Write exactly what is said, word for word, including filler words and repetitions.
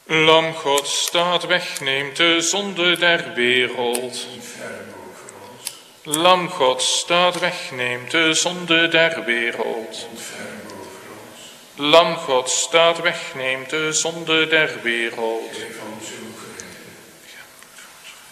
Lam Gods, dat wegneemt de zonde der wereld. Lam Gods, dat wegneemt de zonde der wereld. Lam Gods, dat wegneemt de zonde der wereld.